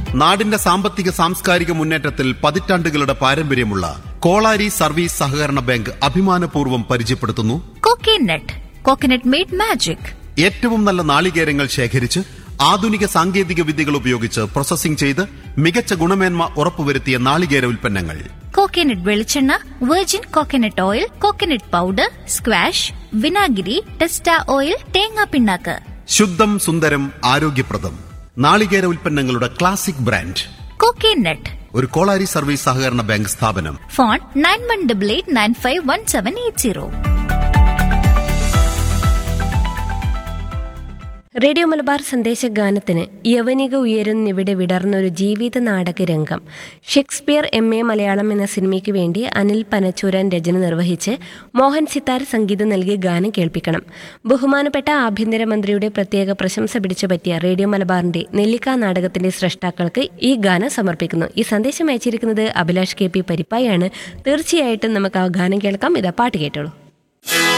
നാടിന്റെ സാമ്പത്തിക സാംസ്കാരിക മുന്നേറ്റത്തിൽ പതിറ്റാണ്ടുകളുടെ പാരമ്പര്യമുള്ള കോളാരി സർവീസ് സഹകരണ ബാങ്ക് അഭിമാനപൂർവ്വം പരിചയപ്പെടുത്തുന്നു കോക്കനട്ട്. Coconut made magic. ഏറ്റവും നല്ല നാളികേരങ്ങൾ ശേഖരിച്ച് ആധുനിക സാങ്കേതിക വിദ്യകൾ ഉപയോഗിച്ച് പ്രോസസ്സിംഗ് ചെയ്ത് മികച്ച ഗുണമേന്മ ഉറപ്പുവരുത്തിയ നാളികേര ഉൽപ്പന്നങ്ങൾ. കോക്കനട്ട് വെളിച്ചെണ്ണ, virgin coconut oil, coconut powder, squash, വിനാഗിരി, ടെസ്റ്റ ഓയിൽ, തേങ്ങാ പിണ്ണാക്ക്. ശുദ്ധം, സുന്ദരം, ആരോഗ്യപ്രദം നാളികേര ഉൽപ്പന്നങ്ങളുടെ ക്ലാസിക് ബ്രാൻഡ് കോക്കനട്ട്. ഒരു കോളാരി സർവീസ് സഹകരണ ബാങ്ക് സ്ഥാപനം. ഫോൺ 9188951780. റേഡിയോ മലബാർ സന്ദേശഗാനത്തിന് യവനിക ഉയരുന്നിവിടെ വിടർന്നൊരു ജീവിത നാടകരംഗം. ഷേക്സ്പിയർ MA മലയാളം എന്ന സിനിമയ്ക്ക് വേണ്ടി അനിൽ പനച്ചൂരാൻ രചന നിർവഹിച്ച് മോഹൻ സിത്താർ സംഗീതം നൽകി ഗാനം കേൾപ്പിക്കണം. ബഹുമാനപ്പെട്ട ആഭ്യന്തരമന്ത്രിയുടെ പ്രത്യേക പ്രശംസ പിടിച്ചു പറ്റിയ റേഡിയോ മലബാറിന്റെ നെല്ലിക്ക നാടകത്തിന്റെ സ്രഷ്ടാക്കൾക്ക് ഈ ഗാനം സമർപ്പിക്കുന്നു. ഈ സന്ദേശം അയച്ചിരിക്കുന്നത് അഭിലാഷ് KP പരിപ്പായാണ്. തീർച്ചയായിട്ടും നമുക്ക് ആ ഗാനം കേൾക്കാം. ഇതാ പാട്ട് കേട്ടോളൂ.